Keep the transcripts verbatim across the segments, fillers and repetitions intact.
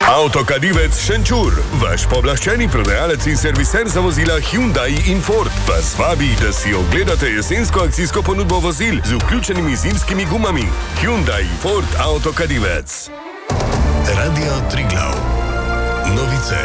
Avtokadivec Šenčur, vaš pooblaščeni prodajalec in serviser za vozila Hyundai in Ford, vas vabi, da si ogledate jesensko akcijsko ponudbo vozil z vključenimi zimskimi gumami. Hyundai, Ford, Avtokadivec. Radio Triglav. Novice.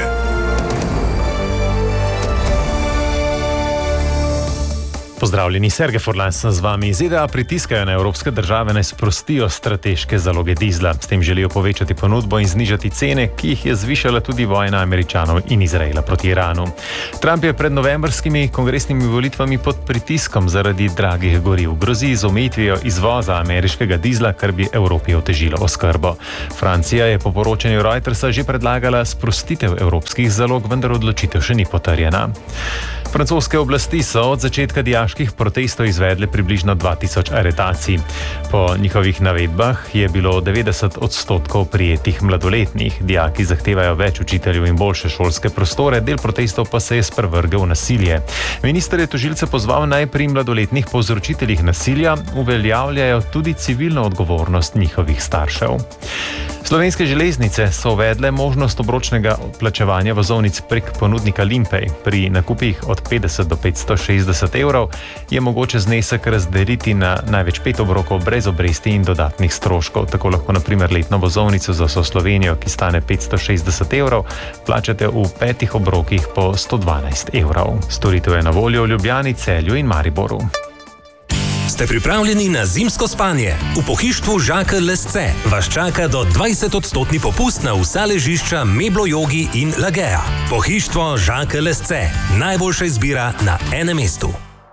Pozdravljeni, Sergej Furlan sem z vami. Z ZDA pritiskajo na evropske države, naj sprostijo strateške zaloge dizla. S tem želijo povečati ponudbo in znižati cene, ki jih je zvišala tudi vojna Američanov in Izraela proti Iranu. Trump je pred novembrskimi kongresnimi volitvami pod pritiskom zaradi dragih goriv. Grozi z omejitvijo izvoza ameriškega dizla, kar bi Evropi otežilo oskrbo. Francija je po poročanju Reutersa že predlagala sprostitev evropskih zalog, vendar odločitev še ni potrjena. Francoske oblasti so od začetka dijaških protestov izvedle približno dva tisoč aretacij. Po njihovih navedbah je bilo devetdeset odstotkov prijetih mladoletnih. Dijaki zahtevajo več učiteljev in boljše šolske prostore, del protestov pa se je sprevrgel v nasilje. Minister je tožilce pozval, naj pri mladoletnih povzročiteljih nasilja uveljavljajo tudi civilno odgovornost njihovih staršev. Slovenske železnice so uvedle možnost obročnega plačevanja vozovnic prek ponudnika Limpej. Pri nakupih od petdeset do petsto šestdeset evrov je mogoče znesek razdeliti na največ pet obrokov brez obresti in dodatnih stroškov. Tako lahko na primer letno vozovnico za vso Slovenijo, ki stane petsto šestdeset evrov, plačate v petih obrokih po sto dvanajst evrov. Storitev je na voljo v Ljubljani, Celju in Mariboru. Ste pripravljeni na zimsko spanje? V pohištvu Žakelj Lesce vas čaka do dvajset odstotni popust na vsa ležišča Meblo Jogi in Lagea. Pohištvo Žakelj Lesce. Najboljša izbira na enem mestu.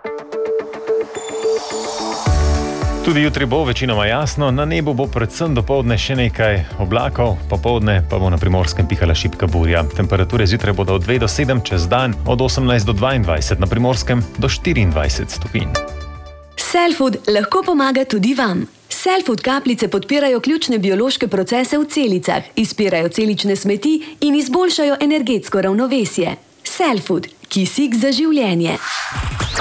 Tudi jutri bo večinoma jasno, na nebu bo predvsem dopoldne še nekaj oblakov, popoldne pa bo na Primorskem pihala šibka burja. Temperature zjutraj bodo od dve do sedem, čez dan od osemnajst do dvaindvajset, na Primorskem do štiriindvajset stopinj. Cellfood lahko pomaga tudi vam. Cellfood kapljice podpirajo ključne biološke procese v celicah, izpirajo celične smeti in izboljšajo energetsko ravnovesje. Cellfood, kisik za življenje.